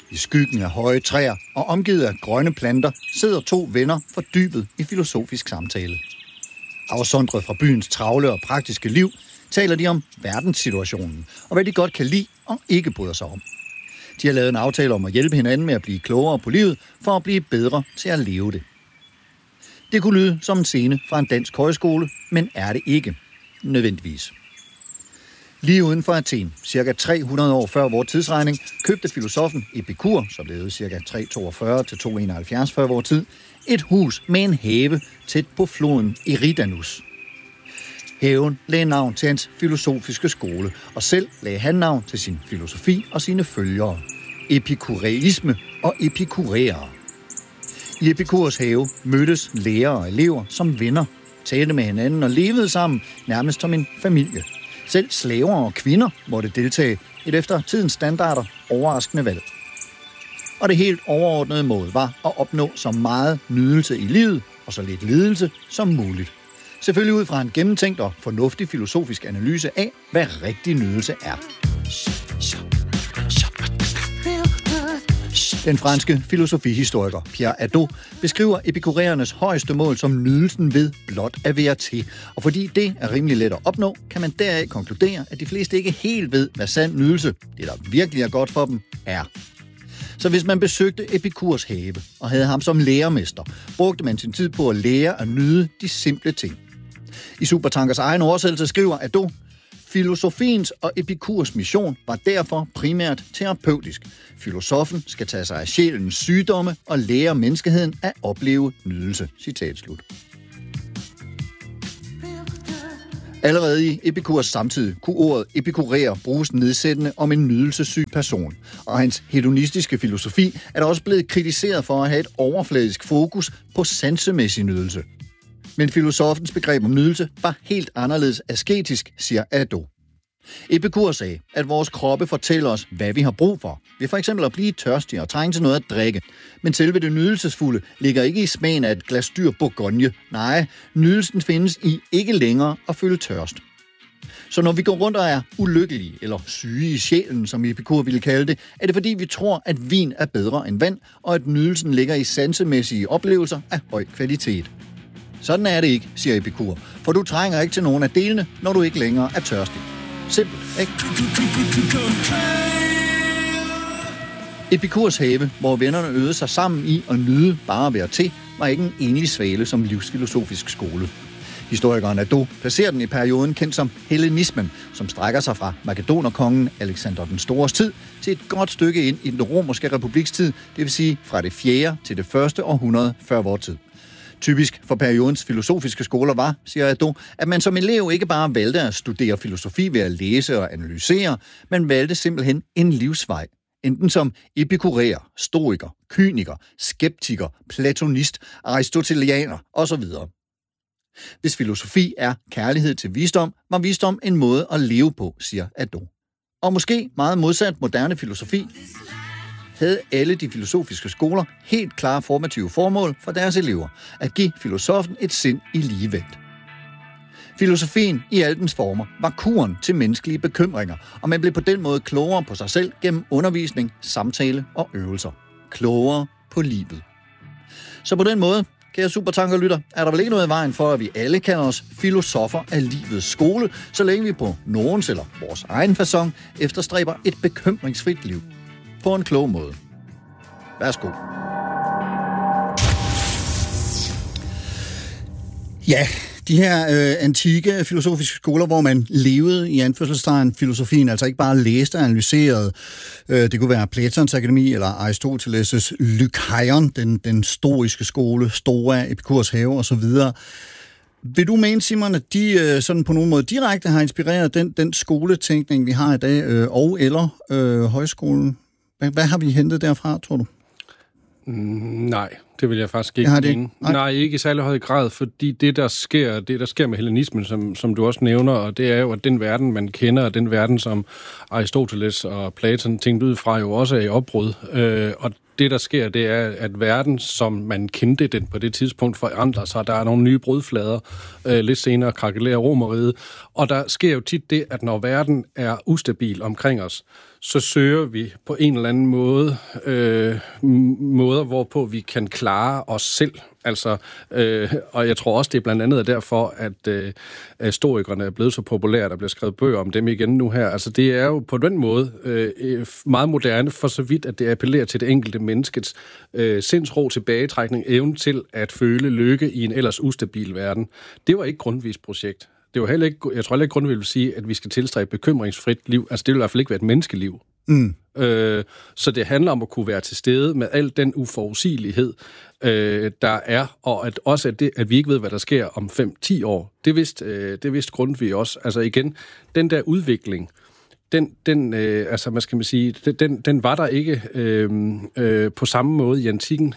I skyggen af høje træer og omgivet af grønne planter sidder to venner fordybet i filosofisk samtale. Afsondret fra byens travle og praktiske liv taler de om verdenssituationen og hvad de godt kan lide og ikke bryder sig om. De har lavet en aftale om at hjælpe hinanden med at blive klogere på livet for at blive bedre til at leve det. Det kunne lyde som en scene fra en dansk højskole, men er det ikke nødvendigvis. Lige uden for Athen, ca. 300 år før vores tidsregning, købte filosofen Epikur, som levede ca. 342 til 271 før vores tid, et hus med en have tæt på floden Eridanus. Haven lagde navn til hans filosofiske skole, og selv lagde han navn til sin filosofi og sine følgere. Epikureisme og epikuræere. I Epikurs have mødtes lærere og elever som venner, talte med hinanden og levede sammen nærmest som en familie. Selv slaver og kvinder måtte deltage et efter tidens standarder overraskende valg. Og det helt overordnede mål var at opnå så meget nydelse i livet og så lidt lidelse som muligt. Selvfølgelig ud fra en gennemtænkt og fornuftig filosofisk analyse af, hvad rigtig nydelse er. Den franske filosofihistoriker Pierre Hadot beskriver epikuræernes højeste mål som nydelsen ved blot at være til. Og fordi det er rimelig let at opnå, kan man deraf konkludere, at de fleste ikke helt ved, hvad sand nydelse, det der virkelig er godt for dem, er. Så hvis man besøgte Epikurs have og havde ham som lærermester, brugte man sin tid på at lære at nyde de simple ting. I Supertankers egen oversættelse skriver Hadot: filosofiens og Epikurs mission var derfor primært terapeutisk. Filosofen skal tage sig af sjælens sygdomme og lære menneskeheden at opleve nydelse. Citat slut. Allerede i Epikurs samtid kunne ordet epikuræer bruges nedsættende om en nydelsessyg person, og hans hedonistiske filosofi er da også blevet kritiseret for at have et overfladisk fokus på sansemæssig nydelse. Men filosofens begreb om nydelse var helt anderledes asketisk, siger Hadot. Epikur sagde, at vores kroppe fortæller os, hvad vi har brug for. Ved for eksempel at blive tørstige og trænge til noget at drikke. Men selve det nydelsesfulde ligger ikke i smagen af et glas dyr bourgogne. Nej, nydelsen findes i ikke længere at føle tørst. Så når vi går rundt og er ulykkelige eller syge i sjælen, som Epikur ville kalde det, er det fordi vi tror, at vin er bedre end vand, og at nydelsen ligger i sansemæssige oplevelser af høj kvalitet. Sådan er det ikke, siger Epikur, for du trænger ikke til nogen af delene, når du ikke længere er tørstig. Simpelt, ikke? Epikurs have, hvor vennerne øvede sig sammen i at nyde bare at være til, var ikke en enlig svale som livsfilosofisk skole. Historikeren Hadot placerer den i perioden kendt som hellenismen, som strækker sig fra makedonerkongen Alexander den Stores tid til et godt stykke ind i den romerske republiks tid, det vil sige fra det 4. til det 1. århundrede før vor tid. Typisk for periodens filosofiske skoler var, siger Hadot, at man som elev ikke bare valgte at studere filosofi ved at læse og analysere, man valgte simpelthen en livsvej. Enten som epikuræer, stoiker, kyniker, skeptiker, platonist, aristotelianer osv. Hvis filosofi er kærlighed til visdom, var visdom en måde at leve på, siger Hadot. Og måske meget modsat moderne filosofi, havde alle de filosofiske skoler helt klare formative formål for deres elever, at give filosofen et sind i ligevægt. Filosofien i alle dens former var kuren til menneskelige bekymringer, og man blev på den måde klogere på sig selv gennem undervisning, samtale og øvelser. Klogere på livet. Så på den måde, kære supertankerlytter, er der vel ikke noget i vejen for, at vi alle kalder os filosofer af livets skole, så længe vi på nogens eller vores egen facon efterstræber et bekymringsfrit liv. På en klog måde. Værsgo. Ja, de her antikke filosofiske skoler, hvor man levede i anførselstegn filosofien, altså ikke bare læste og analyserede. Det kunne være Platons akademi eller Aristoteles' Lykaion, den stoiske skole, Stoa, Epikurs have osv. Vil du mene, Simon, at de sådan på nogen måde direkte har inspireret den skoletænkning, vi har i dag, og eller højskolen? Hvad har vi hentet derfra, tror du? Nej, det vil jeg faktisk ikke mene. Nej, ikke i særlig høj grad, fordi det der sker med hellenismen, som du også nævner, og det er jo, at den verden, man kender, og den verden, som Aristoteles og Platon tænkte ud fra, jo også er i opbrud. Og det, der sker, det er, at verden, som man kendte den på det tidspunkt, forandrer sig. Der er nogle nye brudflader. Lidt senere krakelerer Romerriget. Og der sker jo tit det, at når verden er ustabil omkring os, så søger vi på en eller anden måde måder, hvorpå vi kan klare os selv. Altså, og jeg tror også, det er blandt andet derfor, at stoikerne er blevet så populære, der bliver skrevet bøger om dem igen nu her. Altså, det er jo på den måde meget moderne, for så vidt, at det appellerer til det enkelte menneskets sindsro, tilbagetrækning, evne til at føle lykke i en ellers ustabil verden. Det var ikke Grundtvigs projekt. Det var heller ikke, jeg tror heller ikke, Grundtvig vil sige, at vi skal tilstræbe bekymringsfrit liv. Altså, det vil i hvert fald ikke være et menneskeliv. Så det handler om at kunne være til stede med al den uforudsigelighed, der er, og at vi ikke ved, hvad der sker om 5-10 år. Det vidste Grundtvig også. Altså igen, den der udvikling, altså, hvad skal man sige, den var der ikke på samme måde i antikken,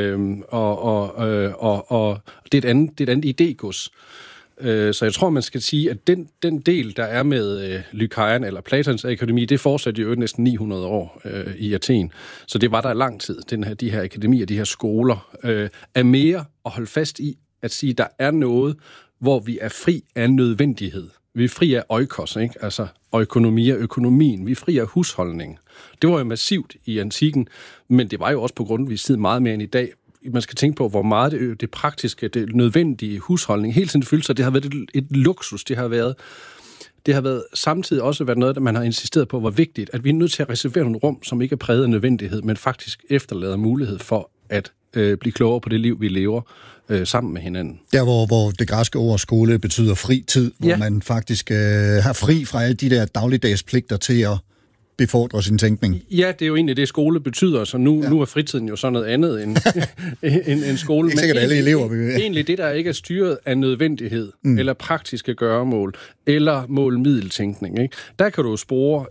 og det er et andet idégods. Så jeg tror, man skal sige, at den del, der er med Lycaon eller Platons akademi, det fortsatte jo næsten 900 år i Athen. Så det var der i lang tid, de her akademier, de her skoler, er mere at holde fast i, at sige, at der er noget, hvor vi er fri af nødvendighed. Vi er fri af oikos, ikke? Altså økonomien. Vi er fri af husholdning. Det var jo massivt i antikken, men det var jo også på Grundtvigs tid meget mere end i dag. Man skal tænke på, hvor meget det praktiske, det nødvendige husholdning hele tiden fyldte sig. Det har været et luksus. Det har været samtidig også været noget, der man har insisteret på, hvor vigtigt, at vi er nødt til at reservere nogle rum, som ikke er præget af nødvendighed, men faktisk efterlader mulighed for at blive klogere på det liv, vi lever sammen med hinanden. Der, hvor det græske ord skole betyder fri tid, hvor man faktisk har fri fra alle de der dagligdags pligter til at befordre sin tænkning. Ja, det er jo egentlig det, skole betyder, så nu er fritiden jo sådan noget andet end skole. Ikke sikkert alle elever vil. Egentlig det, der ikke er styret af nødvendighed, eller praktiske gøremål, eller mål-middeltænkning. Ikke? Der kan du spore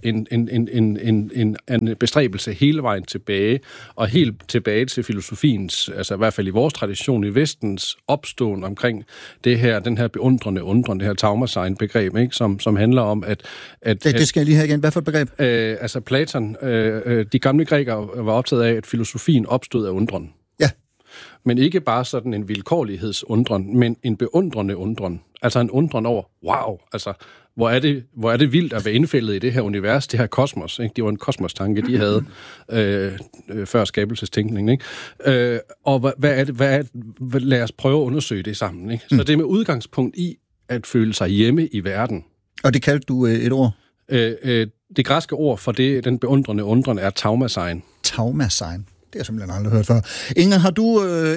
en bestræbelse hele vejen tilbage, og helt tilbage til filosofiens, altså i hvert fald i vores tradition i Vestens opståen omkring den her beundrende undren, det her Taumasein-begreb, ikke? Som handler om, at det skal jeg lige have igen. Hvad for et begreb? Altså Platon, de gamle grækere var optaget af, at filosofien opstod af undren. Ja. Men ikke bare sådan en vilkårlighedsundren, men en beundrende undren. Altså en undren over, wow, altså hvor er det vildt at være indfældet i det her univers, det her kosmos. Ikke? Det var en kosmostanke, de havde før skabelsestænkningen. Ikke? Og lad os prøve at undersøge det sammen. Ikke? Så det er med udgangspunkt i at føle sig hjemme i verden. Og det kaldte du et ord? Det græske ord for den beundrende undren er Taumasein. Taumasein. Det har jeg simpelthen aldrig hørt før. Inger, har du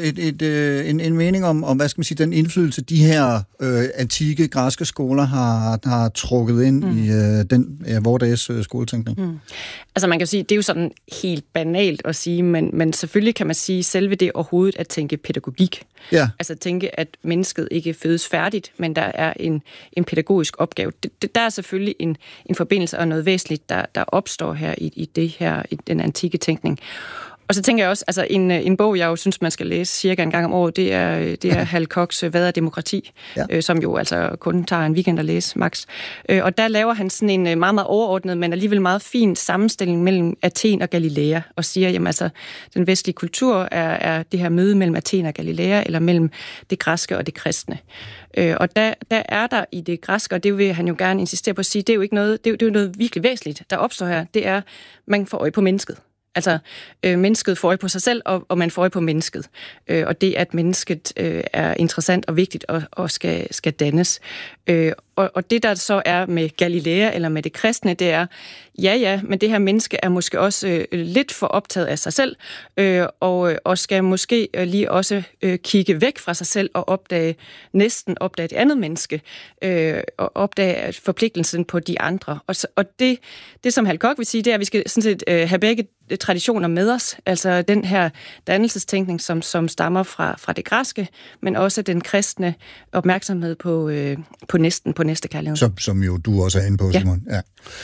en mening om, hvad skal man sige, den indflydelse, de her antikke græske skoler har trukket ind i vordags skoletænkning? Altså man kan sige, det er jo sådan helt banalt at sige, men selvfølgelig kan man sige, selve det overhovedet at tænke pædagogik. Ja. Altså tænke, at mennesket ikke fødes færdigt, men der er en pædagogisk opgave. Der er selvfølgelig en forbindelse og noget væsentligt, der opstår her i den antikke tænkning. Og så tænker jeg også, altså en bog, jeg jo synes, man skal læse cirka en gang om året, det er Hal Kochs Hvad er demokrati, som jo altså kun tager en weekend at læse, max. Og der laver han sådan en meget, meget overordnet, men alligevel meget fin sammenstilling mellem Athen og Galilea, og siger, jamen altså, den vestlige kultur er det her møde mellem Athen og Galilea, eller mellem det græske og det kristne. Og der er der i det græske, og det vil han jo gerne insistere på at sige, det er jo ikke noget, det er jo noget virkelig væsentligt, der opstår her, det er, man får øje på mennesket. Altså, mennesket får øje på sig selv, og man får øje på mennesket. Og det, at mennesket er interessant og vigtigt og skal dannes. Og det, der så er med Galilea eller med det kristne, det er, ja, men det her menneske er måske også lidt for optaget af sig selv, og skal måske lige også kigge væk fra sig selv og opdage det andet menneske, og opdage forpligtelsen på de andre. Og det som Hal Koch vil sige, det er, at vi skal sådan set have begge traditioner med os, altså den her dannelsestænkning, som stammer fra det græske, men også den kristne opmærksomhed på næsten, på næstekærlighed. Som jo du også er inde på, Simon. Ja.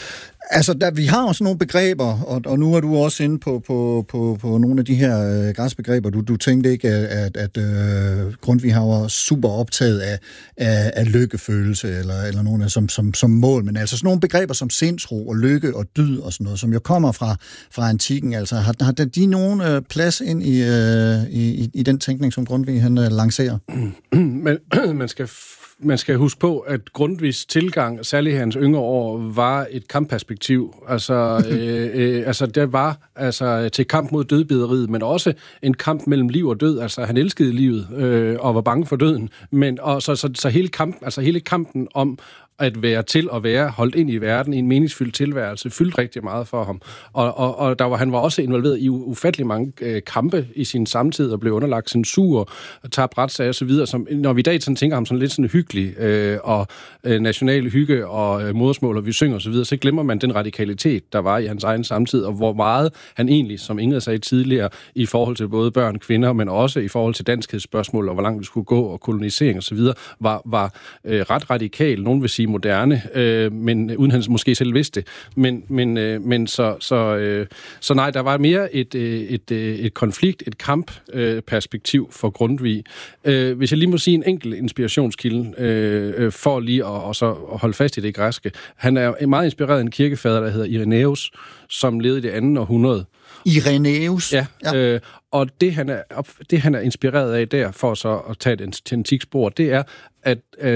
Altså, vi har også nogle begreber, og nu er du også inde på nogle af de her græsbegreber. Du tænkte ikke, at Grundtvig var super optaget af lykkefølelse, eller nogle af som mål, men altså sådan nogle begreber som sindsro og lykke og dyd og sådan noget, som jo kommer fra antikken. Altså, har de nogen plads ind i den tænkning, som Grundtvig han lancerer? Men man skal huske på, at Grundtvigs tilgang, særligt hans yngre år, var et kampperspektiv. Altså, det var til kamp mod dødbideriet, men også en kamp mellem liv og død. Altså, han elskede livet og var bange for døden. Så hele kampen om at være til at være holdt ind i verden i en meningsfyldt tilværelse, fyldte rigtig meget for ham. Og han var også involveret i ufattelig mange kampe i sin samtid, og blev underlagt censur, tabt retssager og så videre. Som, når vi i dag sådan tænker ham sådan lidt sådan hyggelig, og national hygge og modersmål, og vi synger og så videre, så glemmer man den radikalitet, der var i hans egen samtid, og hvor meget han egentlig, som Ingrid sagde tidligere, i forhold til både børn og kvinder, men også i forhold til danskhedsspørgsmål, og hvor langt vi skulle gå, og kolonisering og så videre, var ret radikal. Nogen vil sige moderne, men uden han måske selv vidste. Men så nej, der var mere et konflikt, et kampperspektiv for Grundtvig. Hvis jeg lige må sige en enkelt inspirationskilde, for lige at holde fast i det græske. Han er meget inspireret af en kirkefader, der hedder Irenæus, som levede i det 2. århundrede. Irenæus? Ja. Og det han er inspireret af der, for så at tage et antikt spor, det er, at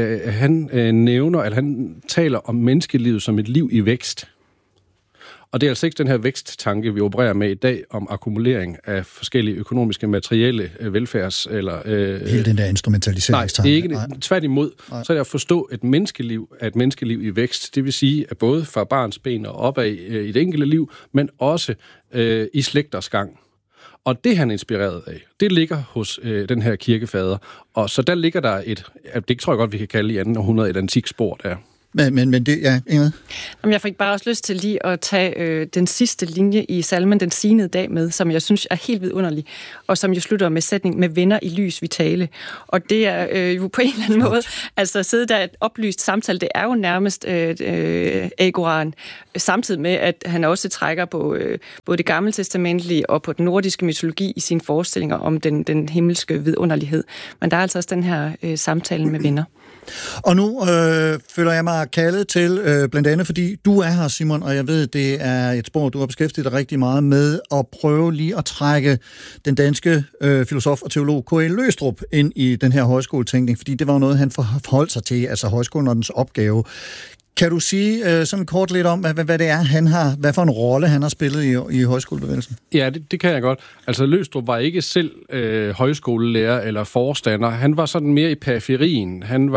han taler om menneskelivet som et liv i vækst. Og det er altså ikke den her væksttanke, vi opererer med i dag, om akkumulering af forskellige økonomiske, materielle velfærds... Hele den der instrumentaliseringstanke. Nej, det er ikke tværtimod. Så er det at forstå, et menneskeliv er et menneskeliv i vækst. Det vil sige, at både fra barns ben og opad i det enkelte liv, men også i slægters gang. Og det han er inspireret af, det ligger hos den her kirkefader. Og så der ligger der det tror jeg godt, vi kan kalde i 2. århundrede et antikt spor der. Men det, ja, Ingrid? Jeg fik bare også lyst til lige at tage den sidste linje i salmen, den signede dag med, som jeg synes er helt vidunderlig, og som jo slutter med sætning med venner i lys vitale. Og det er jo på en eller anden måde, altså sidde der et oplyst samtale, det er jo nærmest agoran, samtidig med, at han også trækker på både det gammeltestamentlige og på den nordiske mytologi i sine forestillinger om den himmelske vidunderlighed. Men der er altså også den her samtale med venner. Og nu føler jeg mig kaldet til, blandt andet fordi du er her, Simon, og jeg ved, det er et spor, du har beskæftiget dig rigtig meget med, at prøve lige at trække den danske filosof og teolog K.L. Løgstrup ind i den her højskoletænkning, fordi det var noget, han forholdt sig til, altså højskolen og dens opgave. Kan du sige sådan kort lidt om, hvad det er, hvad for en rolle han har spillet i højskolebevægelsen? Ja, det kan jeg godt. Altså, Løgstrup var ikke selv højskolelærer eller forstander. Han var sådan mere i periferien. Han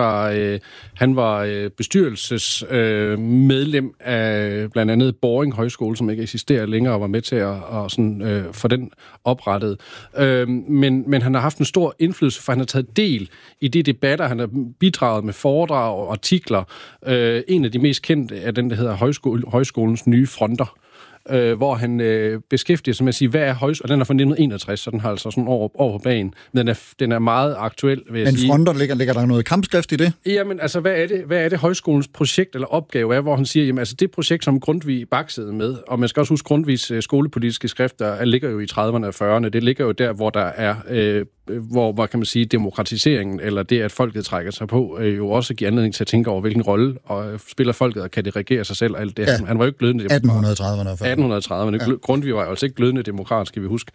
var bestyrelsesmedlem af blandt andet Boring Højskole, som ikke eksisterer længere, og var med til at få den oprettet. Men han har haft en stor indflydelse, for han har taget del i de debatter. Han har bidraget med foredrag og artikler. En af de mest kendte er den, der hedder Højskolens nye fronter, hvor han beskæftiger sig med at sige, hvad er højskole? Og den er fra 1961, så den har altså sådan år på bagen. Men den er meget aktuel, vil jeg sige. Men fronter, ligger der noget kampskrift i det? Jamen, altså, hvad er det højskolens projekt eller opgave er, hvor han siger, jamen, altså, det projekt, som Grundtvig baksede med, og man skal også huske, Grundtvigs skolepolitiske skrifter ligger jo i 30'erne og 40'erne. Det ligger jo der, hvor der er hvor kan man sige, demokratiseringen, eller det, at folket trækker sig på, jo også giver anledning til at tænke over, hvilken rolle og spiller folket, og kan det regere sig selv, og alt det. Ja. Han var jo ikke glødende demokrat. 1830'erne. Ja. Grundtvig var jo altså ikke glødende demokrat, skal vi huske.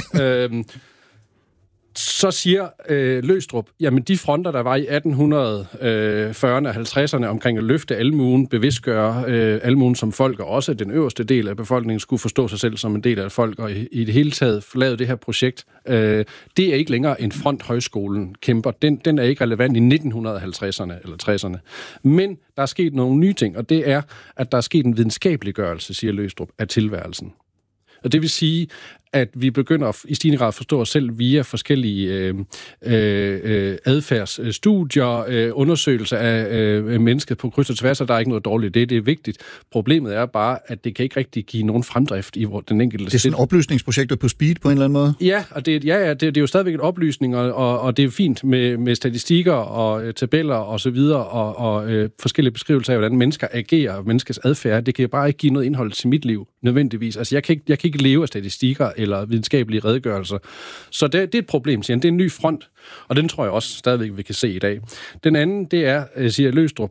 Så siger Løgstrup, jamen de fronter, der var i 1840'erne og 50'erne omkring at løfte almuen, bevidstgøre almuen som folk, og også den øverste del af befolkningen skulle forstå sig selv som en del af folk, og i det hele taget lave det her projekt. Det er ikke længere en front, højskolen kæmper. Den er ikke relevant i 1950'erne eller 60'erne. Men der er sket nogle nye ting, og det er, at der er sket en videnskabeliggørelse, siger Løgstrup, af tilværelsen. Og det vil sige, at vi begynder i stigende grad at forstå os selv via forskellige adfærdsstudier, undersøgelser af mennesket på kryds og tværs, og der er ikke noget dårligt i det. Det er vigtigt. Problemet er bare, at det kan ikke rigtig give nogen fremdrift i den enkelte. Det er sådan oplysningsprojektet på speed på en eller anden måde? Ja, og det er jo stadigvæk et oplysning, og det er fint med statistikker og tabeller og så videre, og forskellige beskrivelser af, hvordan mennesker agerer og menneskers adfærd. Det kan jo bare ikke give noget indhold til mit liv, nødvendigvis. Altså, jeg kan ikke leve af statistikker eller videnskabelige redegørelser. Så det er et problem, siger han. Det er en ny front, og den tror jeg også stadigvæk, vi kan se i dag. Den anden, det er, siger Løgstrup,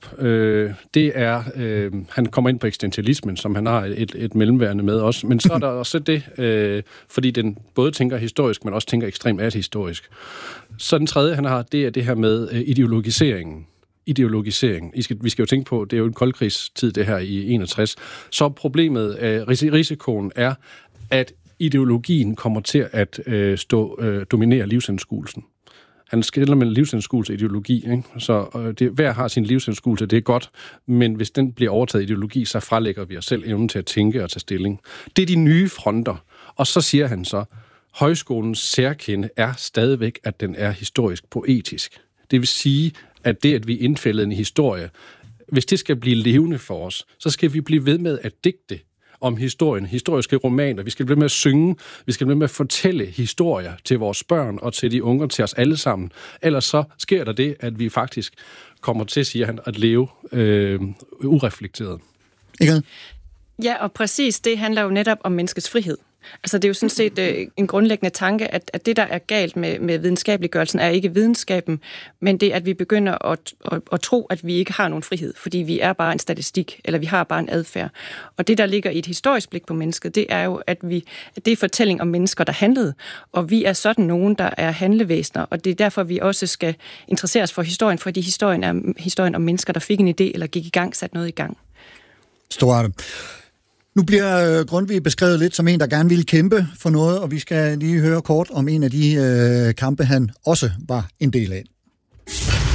han kommer ind på eksistentialismen, som han har et mellemværende med også, men så er der også det, fordi den både tænker historisk, men også tænker ekstremt ahistorisk. Så den tredje, han har, det er det her med ideologiseringen. Vi skal jo tænke på, det er jo en koldkrigstid, det her i 61. Så problemet, risikoen er, at ideologien kommer til at dominere livsanskuelsen. Han skiller mellem livsanskuelse og ideologi, ikke? Så hver har sin livsanskuelse, det er godt, men hvis den bliver overtaget ideologi, så frelægger vi os selv evnen til at tænke og tage stilling. Det er de nye fronter. Og så siger han så, højskolens særkende er stadigvæk, at den er historisk poetisk. Det vil sige, at det, at vi indfælder en historie, hvis det skal blive levende for os, så skal vi blive ved med at digte om historien, historiske romaner. Vi skal blive med at synge, vi skal blive med at fortælle historier til vores børn og til de unge, til os alle sammen. Ellers så sker der det, at vi faktisk kommer til, siger han, at leve ureflekteret. Ikke? Ja, og præcis det handler jo netop om menneskets frihed. Altså det er jo sådan set en grundlæggende tanke, at det, der er galt med videnskabeliggørelsen, er ikke videnskaben, men det, at vi begynder at tro, at vi ikke har nogen frihed, fordi vi er bare en statistik, eller vi har bare en adfærd. Og det, der ligger i et historisk blik på mennesket, det er jo, at det er fortælling om mennesker, der handlede, og vi er sådan nogen, der er handlevæsener, og det er derfor, vi også skal interessere os for historien, fordi historien er historien om mennesker, der fik en idé, eller gik i gang, satte noget i gang. Stort. Nu bliver Grundtvig beskrevet lidt som en, der gerne ville kæmpe for noget, og vi skal lige høre kort om en af de kampe, han også var en del af.